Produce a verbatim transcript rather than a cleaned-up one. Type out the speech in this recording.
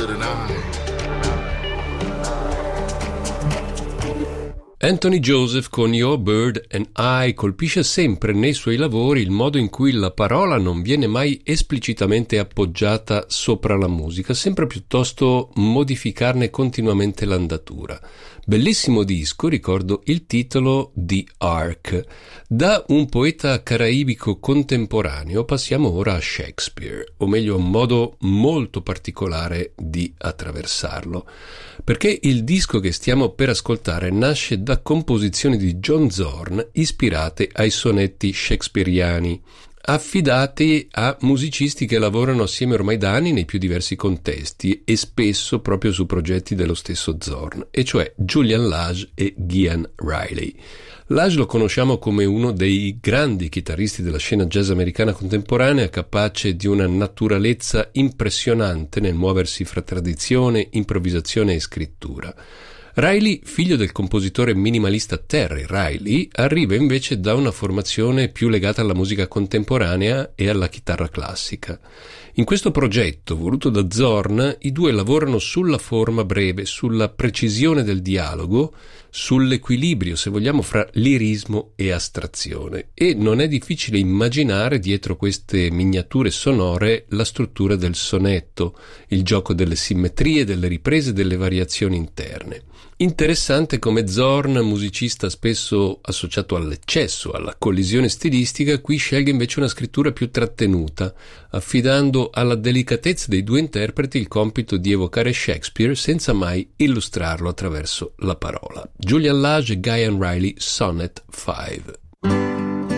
with an eye. Anthony Joseph con Your Bird and I colpisce sempre nei suoi lavori il modo in cui la parola non viene mai esplicitamente appoggiata sopra la musica, sempre piuttosto modificarne continuamente l'andatura. Bellissimo disco, ricordo il titolo The Ark. Da un poeta caraibico contemporaneo passiamo ora a Shakespeare, o meglio a un modo molto particolare di attraversarlo, perché il disco che stiamo per ascoltare nasce da composizioni di John Zorn ispirate ai sonetti shakespeariani, affidati a musicisti che lavorano assieme ormai da anni nei più diversi contesti e spesso proprio su progetti dello stesso Zorn, e cioè Julian Lage e Gian Riley. Lage lo conosciamo come uno dei grandi chitarristi della scena jazz americana contemporanea, capace di una naturalezza impressionante nel muoversi fra tradizione, improvvisazione e scrittura. Riley, figlio del compositore minimalista Terry Riley, arriva invece da una formazione più legata alla musica contemporanea e alla chitarra classica. In questo progetto, voluto da Zorn, i due lavorano sulla forma breve, sulla precisione del dialogo, sull'equilibrio, se vogliamo, fra lirismo e astrazione. E non è difficile immaginare dietro queste miniature sonore la struttura del sonetto, il gioco delle simmetrie, delle riprese e delle variazioni interne. Interessante come Zorn, musicista spesso associato all'eccesso, alla collisione stilistica, qui sceglie invece una scrittura più trattenuta, affidando alla delicatezza dei due interpreti il compito di evocare Shakespeare senza mai illustrarlo attraverso la parola. Julian Lage e Gian Riley, Sonnet cinque.